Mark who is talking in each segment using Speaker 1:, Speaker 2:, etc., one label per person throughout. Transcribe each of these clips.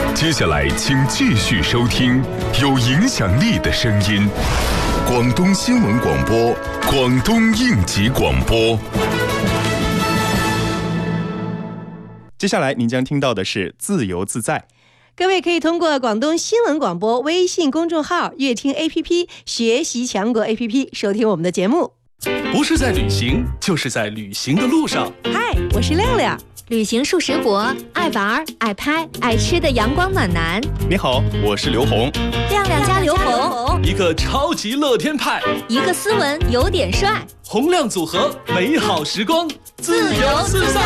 Speaker 1: 接下来，请继续收听有影响力的声音——广东新闻广播、广东应急广播。
Speaker 2: 接下来您将听到的是自由自在。
Speaker 3: 各位可以通过广东新闻广播微信公众号、乐听 APP、学习强国 APP 收听我们的节目。
Speaker 4: 不是在旅行，就是在旅行的路上。
Speaker 3: 嗨，我是亮亮。
Speaker 5: 旅行数十国，爱玩、爱拍、爱吃的阳光暖男。
Speaker 2: 你好，我是刘红。
Speaker 5: 亮亮加刘红，
Speaker 4: 一个超级乐天派，
Speaker 5: 一个斯文有点帅，
Speaker 4: 洪亮组合，美好时光，自由自在。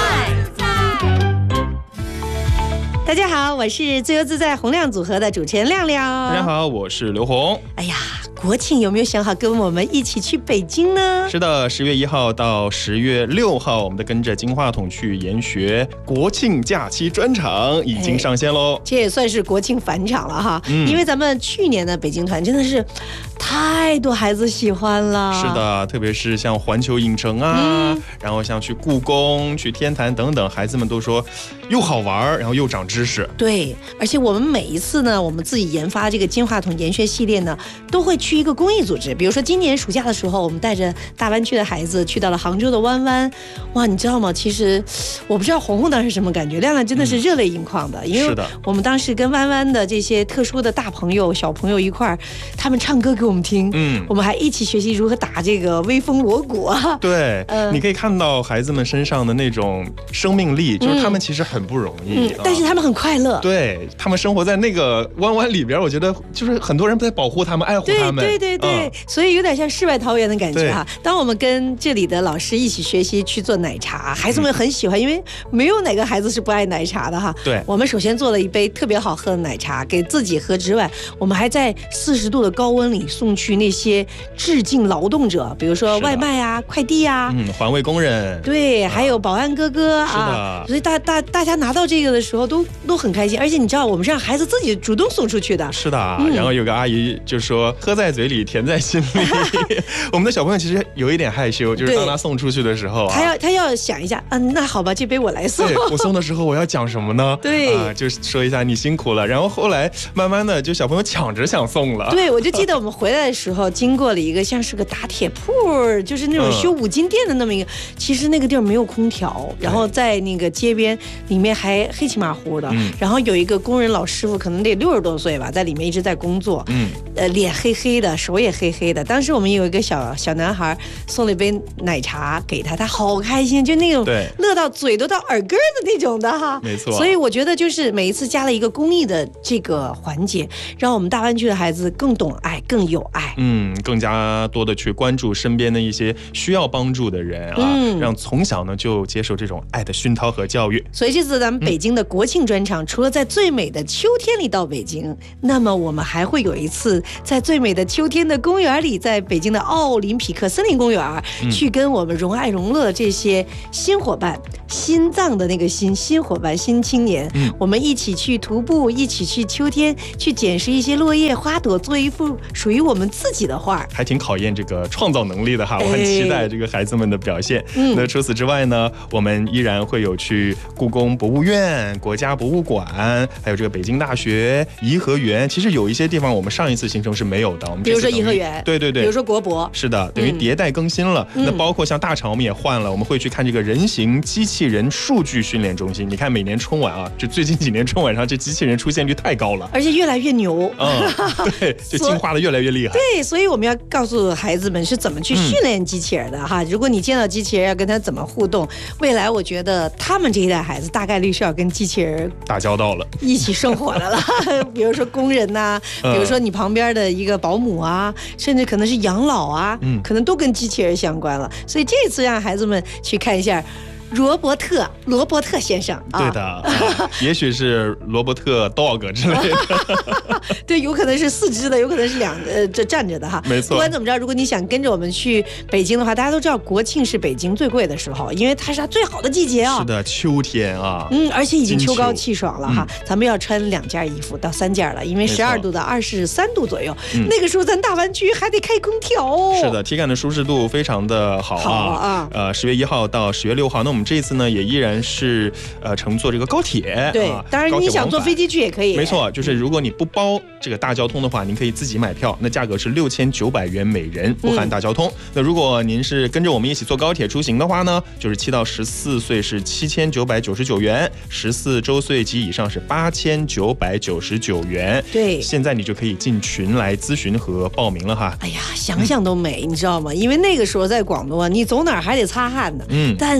Speaker 3: 大家好，我是自由自在洪亮组合的主持人亮亮。
Speaker 2: 大家好，我是刘红。
Speaker 3: 哎呀，国庆有没有想好跟我们一起去北京呢？
Speaker 2: 是的，10月1号到10月6号，我们的跟着金话筒去研学国庆假期专场已经上线喽。
Speaker 3: 这也算是国庆返场了哈，因为咱们去年的北京团真的是太多孩子喜欢了。
Speaker 2: 是的，特别是像环球影城啊，然后像去故宫、去天坛等等，孩子们都说又好玩，然后又长知识。
Speaker 3: 对，而且我们每一次呢，我们自己研发这个金话筒研学系列呢，都会去一个公益组织。比如说今年暑假的时候，我们带着大湾区的孩子去到了杭州的湾湾。哇，你知道吗？其实我不知道红红当时什么感觉，亮亮真的是热泪盈眶的，因为我们当时跟湾湾的这些特殊的大朋友、小朋友一块儿，他们唱歌给我们听，我们还一起学习如何打这个威风锣鼓啊。
Speaker 2: 对，你可以看到孩子们身上的那种生命力，就是他们其实很不容易，
Speaker 3: 但是他们很快乐。
Speaker 2: 对，他们生活在那个湾湾里边，我觉得就是很多人在保护他们、爱护他们。
Speaker 3: 对，所以有点像世外桃源的感觉哈。当我们跟这里的老师一起学习去做奶茶，孩子们很喜欢，因为没有哪个孩子是不爱奶茶的哈。
Speaker 2: 对，
Speaker 3: 我们首先做了一杯特别好喝的奶茶给自己喝之外，我们还在40度的高温里送去那些致敬劳动者，比如说外卖啊、快递啊，
Speaker 2: 环卫工人，
Speaker 3: 对，还有保安哥哥啊。所以大家拿到这个的时候都很开心，而且你知道我们是让孩子自己主动送出去的。
Speaker 2: 是的，然后有个阿姨就说喝在嘴里甜在心里。我们的小朋友其实有一点害羞，就是当他送出去的时候
Speaker 3: 他要想一下，那好吧，这杯我来送。
Speaker 2: 对，我送的时候我要讲什么呢？
Speaker 3: 对
Speaker 2: 就说一下你辛苦了。然后后来慢慢的就小朋友抢着想送了。
Speaker 3: 对，我就记得我们回来的时候经过了一个像是个打铁铺，就是那种修五金店的那么一个，其实那个地儿没有空调，然后在那个街边里面还黑漆麻糊的，然后有一个工人老师傅，可能得60多岁吧，在里面一直在工作，脸黑黑的，手也黑黑的。当时我们有一个小男孩送了一杯奶茶给他，他好开心，就那种乐到嘴都到耳根的那种的哈。
Speaker 2: 没错。
Speaker 3: 所以我觉得就是每一次加了一个公益的这个环节，让我们大湾区的孩子更懂爱，更有爱，
Speaker 2: 更加多的去关注身边的一些需要帮助的人啊，让从小呢就接受这种爱的熏陶和教育。
Speaker 3: 所以这次咱们北京的国庆专场，除了在最美的秋天里到北京，那么我们还会有一次在最美的秋天的公园里，在北京的奥林匹克森林公园，去跟我们荣爱荣乐这些新伙伴，心脏的那个新伙伴、新青年，我们一起去徒步，一起去秋天去捡拾一些落叶花朵，做一幅属于我们自己的画，还
Speaker 2: 挺考验这个创造能力的哈。我很期待这个孩子们的表现。那除此之外呢，我们依然会有去故宫博物院、国家博物馆，还有这个北京大学、颐和园。其实有一些地方我们上一次行程是没有的，我们
Speaker 3: 比如说颐和园，
Speaker 2: 对，比
Speaker 3: 如说国博，
Speaker 2: 是的，等于迭代更新了。那包括像大厂我们也换了，我们会去看这个人形机器人数据训练中心。你看每年春晚啊，就最近几年春晚上这机器人出现率太高了，
Speaker 3: 而且越来越牛。
Speaker 2: 对，就进化的越来越厉害。
Speaker 3: 对，所以我们要告诉孩子们是怎么去训练机器人的哈。如果你见到机器人要跟他怎么互动，未来我觉得他们这一代孩子大概率是要跟机器人
Speaker 2: 打交道了，
Speaker 3: 一起生活的了。比如说工人呐，比如说你旁边的一个保姆啊，甚至可能是养老啊，可能都跟机器人相关了。所以这次让孩子们去看一下罗伯特先生，
Speaker 2: 对的，也许是罗伯特 dog 之类的，
Speaker 3: 对，有可能是4只的，有可能是这站着的哈。
Speaker 2: 没错。
Speaker 3: 不管怎么着，如果你想跟着我们去北京的话，大家都知道国庆是北京最贵的时候，因为它是它最好的季节啊。
Speaker 2: 是的，秋天啊，
Speaker 3: 而且已经秋高气爽了哈。咱们要穿2件衣服到3件了，因为12度到23度左右，那个时候咱大湾区还得开空调哦。
Speaker 2: 是的，体感的舒适度非常的好啊。10月1号到10月6号，那我们们这次呢也依然是乘坐这个高铁。
Speaker 3: 对，当然你想坐飞机去也可以。
Speaker 2: 没错，就是如果你不包这个大交通的话，您可以自己买票，那价格是6900元每人，不含大交通。那如果您是跟着我们一起坐高铁出行的话呢，就是7到14岁是7999元，14周岁及以上是8999元。
Speaker 3: 对，
Speaker 2: 现在你就可以进群来咨询和报名了哈。
Speaker 3: 哎呀，想想都美，你知道吗？因为那个时候在广东啊，你走哪儿还得擦汗呢。但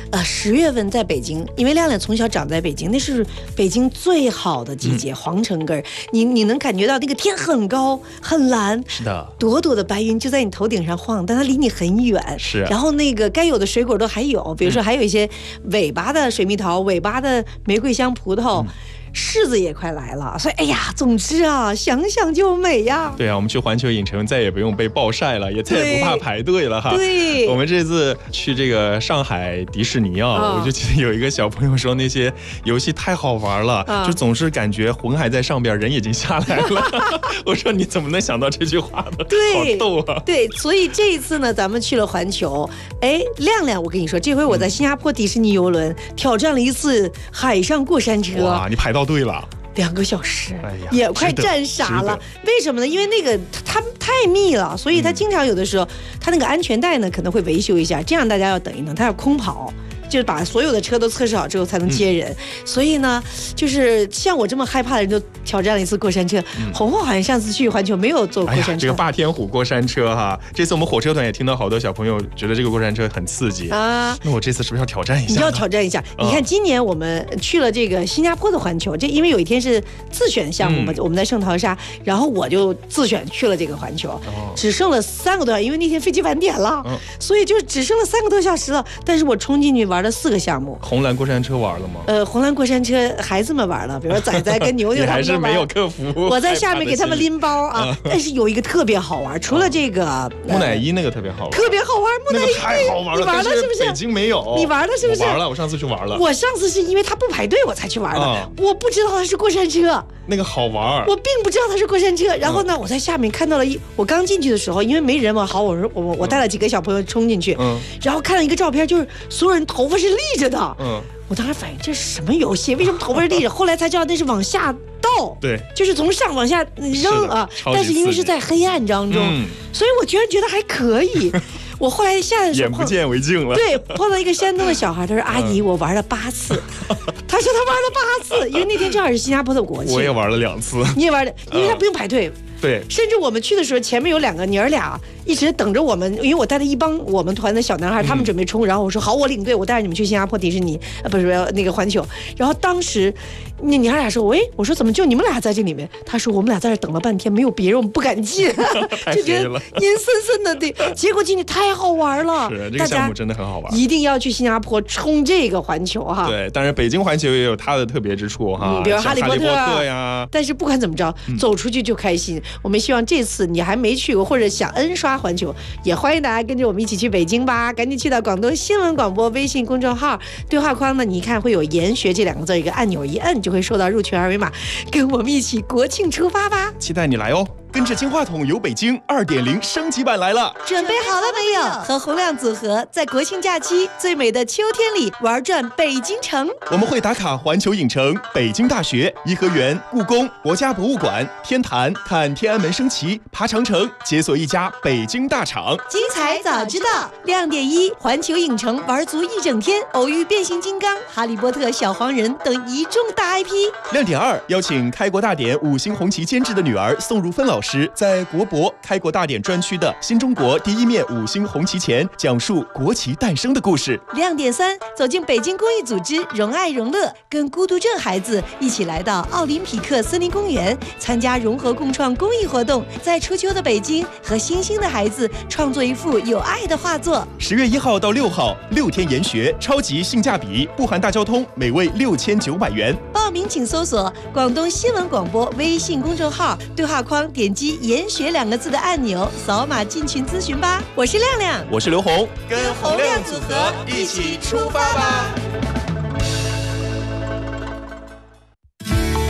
Speaker 3: 10月份在北京，因为亮亮从小长在北京，那是北京最好的季节，皇城根儿，你能感觉到那个天很高很蓝，
Speaker 2: 是的，
Speaker 3: 朵朵的白云就在你头顶上晃，但它离你很远。
Speaker 2: 是，
Speaker 3: 然后那个该有的水果都还有，比如说还有一些尾巴的水蜜桃，尾巴的玫瑰香葡萄。柿子也快来了，所以哎呀，总之啊，想想就美呀。
Speaker 2: 对啊，我们去环球影城再也不用被暴晒了，也再也不怕排队了哈。
Speaker 3: 对，
Speaker 2: 我们这次去这个上海迪士尼啊，我就记得有一个小朋友说那些游戏太好玩了，就总是感觉魂还在上边，人已经下来了。我说你怎么能想到这句话呢？
Speaker 3: 对，
Speaker 2: 好逗啊。
Speaker 3: 对，所以这一次呢，咱们去了环球。哎，亮亮，我跟你说，这回我在新加坡迪士尼游轮挑战了一次海上过山车。
Speaker 2: 哇，你排到队了。
Speaker 3: 2个小时，
Speaker 2: 哎呀，
Speaker 3: 也快站傻了。为什么呢？因为那个它太密了，所以它经常有的时候，它那个安全带呢可能会维修一下，这样大家要等一等，它要空跑。就是把所有的车都测试好之后才能接人，所以呢，就是像我这么害怕的人都挑战了一次过山车。红红好像上次去环球没有坐过山车，
Speaker 2: 这个霸天虎过山车哈，这次我们火车团也听到好多小朋友觉得这个过山车很刺激啊。那我这次是不是要挑战一下？
Speaker 3: 你要挑战一下。你看今年我们去了这个新加坡的环球，这因为有一天是自选项目嘛，我们在圣淘沙，然后我就自选去了这个环球，只剩了3个多小时，因为那天飞机晚点了，所以就只剩了3个多小时了。但是我冲进去玩了4个项目。
Speaker 2: 红蓝过山车玩了吗？
Speaker 3: 红蓝过山车孩子们玩了，比如说仔仔跟牛牛他们
Speaker 2: 还是没有克服。
Speaker 3: 我在下面给他们拎包啊，但是有一个特别好玩，除了这个
Speaker 2: 木乃伊那个特别好玩，
Speaker 3: 特别好玩，木乃伊
Speaker 2: 太好玩了，
Speaker 3: 你玩了是不是？
Speaker 2: 北京没有，
Speaker 3: 你玩了是不是？
Speaker 2: 我玩了，我上次去玩了。
Speaker 3: 我上次是因为他不排队我才去玩的，我不知道它是过山车。
Speaker 2: 那个好玩，
Speaker 3: 我并不知道它是过山车。然后呢，我在下面看到了我刚进去的时候，因为没人嘛，好，我说我带了几个小朋友冲进去，然后看了一个照片，就是所有人头发是立着的，我当时反应这是什么游戏？为什么头发是立着？后来才知道那是往下倒，
Speaker 2: 对，
Speaker 3: 就是从上往下扔啊。但是因为是在黑暗当中，所以我居然觉得还可以。我后来下来的时候
Speaker 2: 眼不见为净了。
Speaker 3: 对，碰到一个山东的小孩，他说：“阿姨，我玩了8次。”他说他玩了8次，因为那天正好是新加坡的国庆。
Speaker 2: 我也玩了2次。
Speaker 3: 你也玩了，因为他不用排队。
Speaker 2: 对，
Speaker 3: 甚至我们去的时候，前面有2个娘儿俩一直等着我们，因为我带了一帮我们团的小男孩，他们准备冲，然后我说好，我领队，我带着你们去新加坡迪士尼，不是那个环球。然后当时那娘儿俩说，喂，我说怎么就你们俩在这里面？他说我们俩在这等了半天，没有别人，我们不敢进，就觉得阴森森的。对，结果进去太好玩了，
Speaker 2: 是这个项目真的很好玩，
Speaker 3: 一定要去新加坡冲这个环球哈。
Speaker 2: 对，但是北京环球也有它的特别之处哈，
Speaker 3: 比如哈利波特
Speaker 2: 呀。
Speaker 3: 但是不管怎么着，走出去就开心。我们希望这次你还没去过或者想 N 刷环球，也欢迎大家跟着我们一起去北京吧！赶紧去到广东新闻广播微信公众号对话框呢，你一看会有研学这2个字，一个按钮一摁就会收到入群二维码，跟我们一起国庆出发吧！
Speaker 2: 期待你来哦！跟着金话筒游北京 2.0 升级版来了，
Speaker 3: 准备好了没有？和洪亮组合在国庆假期最美的秋天里玩转北京城。
Speaker 2: 我们会打卡环球影城、北京大学、颐和园、故宫、国家博物馆、天坛，看天安门升旗，爬长城，解锁一家北京大厂。
Speaker 3: 精彩早知道，亮点1，环球影城玩足1整天，偶遇变形金刚、哈利波特、小黄人等一众大 IP。
Speaker 2: 亮点2，邀请开国大典5星红旗监制的女儿宋如芬老师，在国博开国大典专区的新中国第1面5星红旗前，讲述国旗诞生的故事。
Speaker 3: 亮点3，走进北京公益组织荣爱荣乐，跟孤独症孩子一起来到奥林匹克森林公园，参加融合共创公益活动，在初秋的北京和新兴的孩子创作一幅有爱的画作。
Speaker 2: 10月1号到6号，6天研学，超级性价比，不含大交通，每位6900元。
Speaker 3: 报名请搜索广东新闻广播微信公众号，对话框点击研学2个字的按钮，扫码进群咨询吧。我是亮亮，
Speaker 2: 我是刘红，
Speaker 3: 跟洪亮组合一起出发吧。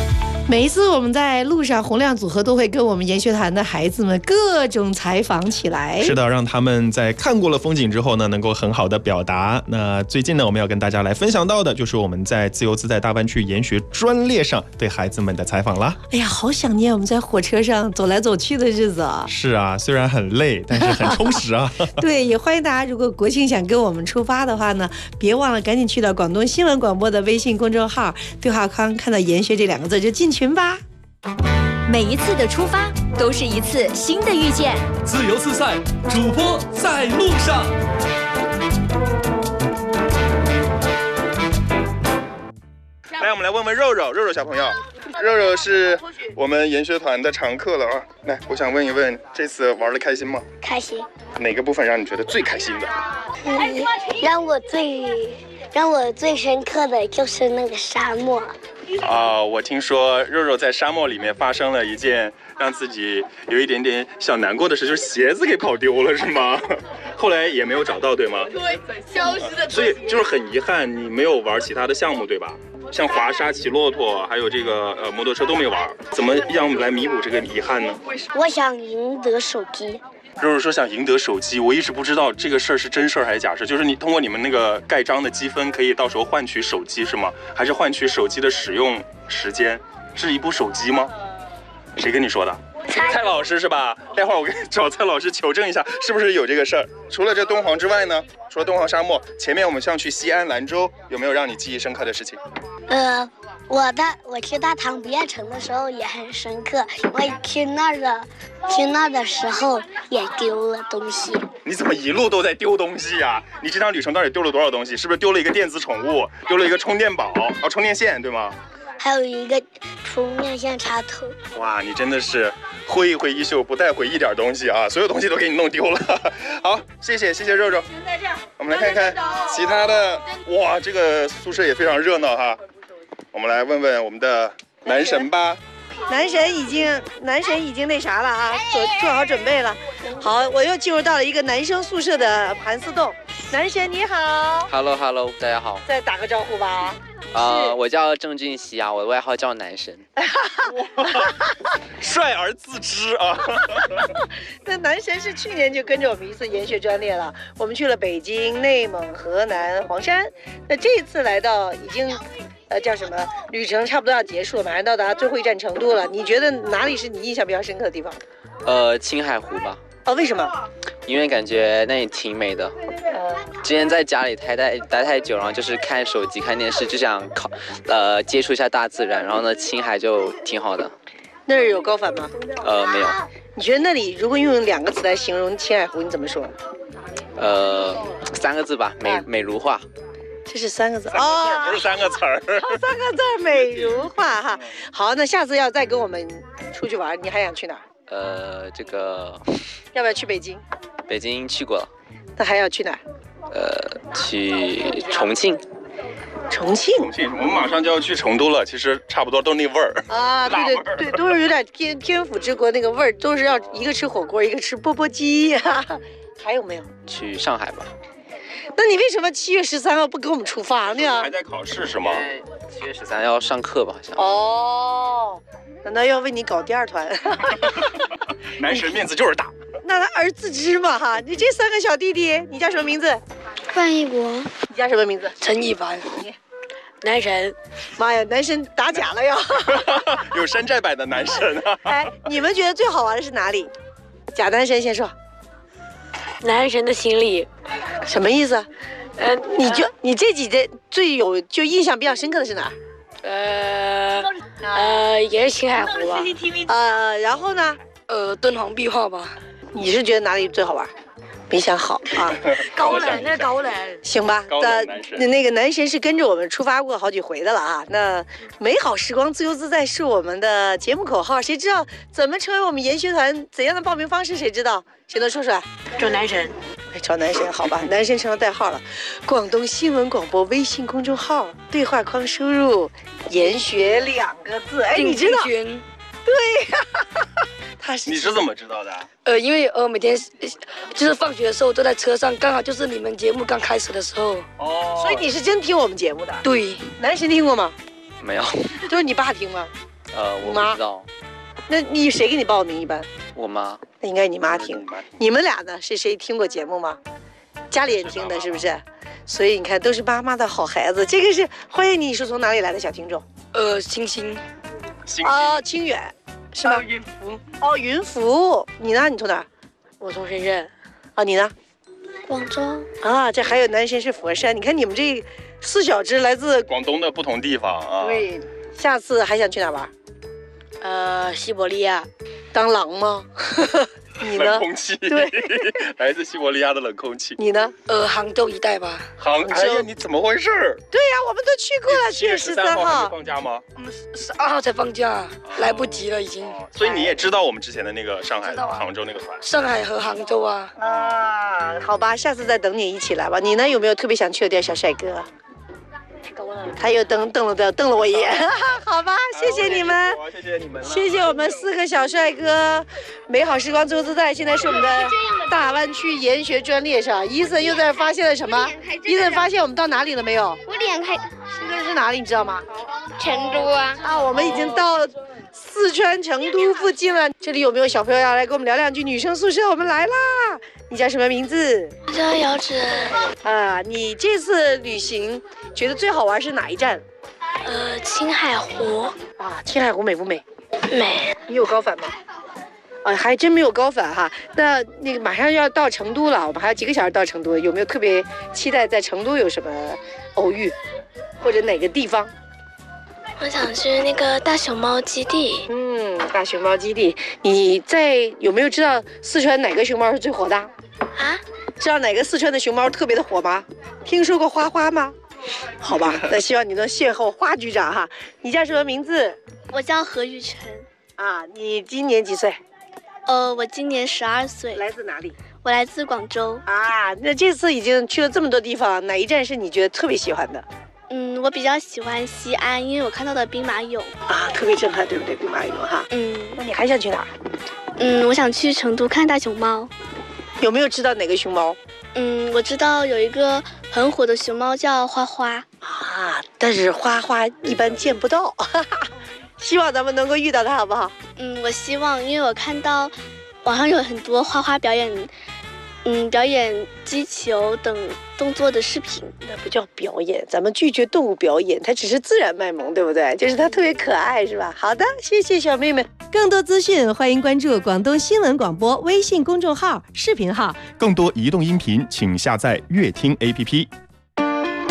Speaker 3: 每一次我们在路上，洪亮组合都会跟我们研学团的孩子们各种采访起来。
Speaker 2: 是的，让他们在看过了风景之后呢，能够很好的表达。那最近呢，我们要跟大家来分享到的，就是我们在自由自在大湾区研学专列上对孩子们的采访啦。
Speaker 3: 哎呀，好想念我们在火车上走来走去的日子啊！
Speaker 2: 是啊，虽然很累，但是很充实啊。
Speaker 3: 对，也欢迎大家，如果国庆想跟我们出发的话呢，别忘了赶紧去到广东新闻广播的微信公众号对话框，看到研学这2个字就进群吧。
Speaker 5: 每一次的出发都是一次新的遇见。
Speaker 4: 自由自在，主播在路上。
Speaker 2: 来，我们来问问肉肉小朋友，肉肉是我们研学团的常客了啊。来，我想问一问，这次玩得开心吗？
Speaker 6: 开心。
Speaker 2: 哪个部分让你觉得最开心的？
Speaker 6: 让我最深刻的就是那个沙漠。
Speaker 2: 我听说肉肉在沙漠里面发生了一件让自己有一点点小难过的事，就是鞋子给跑丢了，是吗？后来也没有找到，对吗？对，消失的。所以就是很遗憾，你没有玩其他的项目，对吧？像滑沙、骑骆驼，还有这个摩托车都没玩，怎么样来弥补这个遗憾呢？
Speaker 6: 我想赢得手机。
Speaker 2: 肉肉说想赢得手机，我一直不知道这个事儿是真事儿还是假事，就是你通过你们那个盖章的积分，可以到时候换取手机是吗？还是换取手机的使用时间？是一部手机吗？谁跟你说的？蔡老师是吧？待会儿我给找蔡老师求证一下，是不是有这个事儿？除了这敦煌之外呢？除了敦煌沙漠，前面我们像去西安、兰州，有没有让你记忆深刻的事情？
Speaker 6: 我去大唐不夜城的时候也很深刻，我去那儿的时候也丢了东西。
Speaker 2: 你怎么一路都在丢东西呀？你这趟旅程到底丢了多少东西？是不是丢了一个电子宠物，丢了一个充电宝，充电线，对吗？
Speaker 6: 还有一个充电线插头。
Speaker 2: 哇，你真的是挥一挥衣袖，不带回一点东西啊！所有东西都给你弄丢了。好，谢谢肉肉。我们来看看其他的。哇，这个宿舍也非常热闹哈。我们来问问我们的男神吧。
Speaker 3: 男神已经那啥了啊，做好准备了。好，我又进入到了一个男生宿舍的盘丝洞。男神你好。
Speaker 7: Hello， 大家好。
Speaker 3: 再打个招呼吧。
Speaker 7: 我叫郑俊熙啊，我的外号叫男神。
Speaker 2: 帅而自知啊。
Speaker 3: 那男神是去年就跟着我们一次研学专列了，我们去了北京、内蒙、河南、黄山。那这一次来到已经叫什么旅程差不多要结束了，马上到达最后一站成都了。你觉得哪里是你印象比较深刻的地方？
Speaker 7: 青海湖吧。
Speaker 3: 为什么？
Speaker 7: 因为感觉那里挺美的。之前在家里待太久，然后就是看手机、看电视，就想接触一下大自然。然后呢，青海就挺好的。
Speaker 3: 那儿有高反吗？
Speaker 7: 没有。
Speaker 3: 你觉得那里如果用2个词来形容青海湖，你怎么说
Speaker 7: ？3个字吧，美如画。
Speaker 3: 这是3个字
Speaker 2: 不是3个词儿。3
Speaker 3: 个字，美如画哈。好，那下次要再跟我们出去玩，你还想去哪儿？
Speaker 7: 这个
Speaker 3: 要不要去北京？
Speaker 7: 北京去过了。
Speaker 3: 那还要去哪儿？
Speaker 7: 去重庆。
Speaker 3: 重庆，
Speaker 2: 我们马上就要去成都了，其实差不多都那味儿
Speaker 3: 啊，对，都是有点天府之国那个味儿，都是要一个吃火锅，一个吃钵钵鸡。还有没有？
Speaker 7: 去上海吧。
Speaker 3: 那你为什么7月13号不跟我们出发呢？
Speaker 2: 还在考试是吗
Speaker 7: ？7月13要上课吧，好像。
Speaker 3: 难道要为你搞第2团？
Speaker 2: 男神面子就是大。
Speaker 3: 那他儿自知嘛哈！你这3个小弟弟，你叫什么名字？
Speaker 6: 范一国。
Speaker 3: 你叫什么名字？
Speaker 6: 陈一凡。男神。
Speaker 3: 妈呀，男神打假了呀！
Speaker 2: 有山寨版的男神啊！
Speaker 3: 你们觉得最好玩的是哪里？假男神先说。
Speaker 6: 男神的心里。
Speaker 3: 什么意思？你这几天最有就印象比较深刻的是哪
Speaker 6: 儿？也是青海湖吧。
Speaker 3: 然后呢？
Speaker 6: 敦煌壁画吧。
Speaker 3: 你是觉得哪里最好玩？没想好啊。
Speaker 6: 高冷。
Speaker 3: 行吧，那个男神是跟着我们出发过好几回的了啊。那美好时光自由自在是我们的节目口号，谁知道怎么成为我们研学团怎样的报名方式？谁知道？谁能说出来？
Speaker 6: 找男神。
Speaker 3: 找男神，好吧，男神成了代号了。广东新闻广播微信公众号对话框输入“研学”2个字。你知道？对呀。
Speaker 2: 你是怎么知道的？
Speaker 8: 因为每天就是放学的时候都在车上，刚好就是你们节目刚开始的时候。
Speaker 3: 所以你是真听我们节目的？
Speaker 8: 对。
Speaker 3: 男神听过吗？
Speaker 7: 没有。
Speaker 3: 就是你爸听吗？
Speaker 7: 我不知道。
Speaker 3: 那你谁给你报名一般？
Speaker 7: 我妈。
Speaker 3: 那应该你妈听。你们俩呢？是谁听过节目吗？家里人听的，是不是？所以你看，都是妈妈的好孩子。这个是欢迎你，是从哪里来的小听众？
Speaker 8: 星星。
Speaker 3: 哦，清远是吗？
Speaker 8: 云浮。
Speaker 3: 哦，云浮。你呢？你从哪儿？
Speaker 8: 我从深圳。
Speaker 3: 啊，你呢？
Speaker 6: 广州。
Speaker 3: 啊，这还有男神是佛山。你看你们这4小只来自
Speaker 2: 广东的不同地方啊。
Speaker 3: 对，下次还想去哪玩？
Speaker 8: 西伯利亚。
Speaker 3: 当狼吗？你呢？
Speaker 2: 冷空气。
Speaker 3: 对，
Speaker 2: 来自西伯利亚的冷空气。
Speaker 3: 你呢？
Speaker 8: 杭州一带吧。
Speaker 2: 哎呀，你怎么回事？
Speaker 3: 对呀，我们都去过了，7月13号。
Speaker 2: 放假吗
Speaker 8: ？12号才放假，来不及了已经。
Speaker 2: 所以你也知道我们之前的那个上海、杭州那个团。
Speaker 8: 上海和杭州啊。
Speaker 3: 好吧，下次再等你一起来吧。你呢？有没有特别想去的地儿，小帅哥？他又瞪了我一眼，好吧，谢谢你们，
Speaker 2: 谢谢你们，
Speaker 3: 谢谢我们4个小帅哥，美好时光自由自在。现在是我们的大湾区研学专列上，伊森又在发现了什么？伊森发现我们到哪里了没有？
Speaker 6: 我脸开，
Speaker 3: 这是哪里？你知道吗？
Speaker 6: 成都啊！
Speaker 3: 啊，我们已经到四川成都附近了。这里有没有小朋友要来跟我们聊两句？女生宿舍我们来啦！你叫什么名字？
Speaker 6: 我叫姚芷。
Speaker 3: 啊，你这次旅行觉得最好玩是哪一站？
Speaker 6: 青海湖。
Speaker 3: 啊，青海湖美不美？
Speaker 6: 美。
Speaker 3: 你有高反吗？啊，还真没有高反哈。那个马上要到成都了，我们还有几个小时到成都，有没有特别期待在成都有什么偶遇，或者哪个地方？
Speaker 6: 我想去那个大熊猫基地。
Speaker 3: 大熊猫基地，你有没有知道四川哪个熊猫是最火的？
Speaker 6: 啊？
Speaker 3: 知道哪个四川的熊猫特别的火吗？听说过花花吗？好吧，那希望你能邂逅花局长哈。你叫什么名字？
Speaker 6: 我叫何雨辰。
Speaker 3: 啊，你今年几岁？
Speaker 6: 我今年12岁。
Speaker 3: 来自哪里？
Speaker 6: 我来自广州。
Speaker 3: 啊，那这次已经去了这么多地方，哪一站是你觉得特别喜欢的？
Speaker 6: 我比较喜欢西安，因为我看到的兵马俑
Speaker 3: 啊，特别震撼，对不对？兵马俑哈。那你还想去哪儿？
Speaker 6: 我想去成都看大熊猫。
Speaker 3: 有没有知道哪个熊猫？
Speaker 6: 我知道有一个很火的熊猫叫花花
Speaker 3: 啊，但是花花一般见不到，希望咱们能够遇到它，好不好？
Speaker 6: 我希望，因为我看到网上有很多花花表演。表演击球等动作的视频。那不叫表演，咱们拒绝动物表演，它只是自然卖萌，对不对？就是它特别可爱，是吧？好的，谢谢小妹妹。更多资讯欢迎关注广东新闻广播微信公众号、视频号。
Speaker 2: 更多移动音频请下载乐听 APP。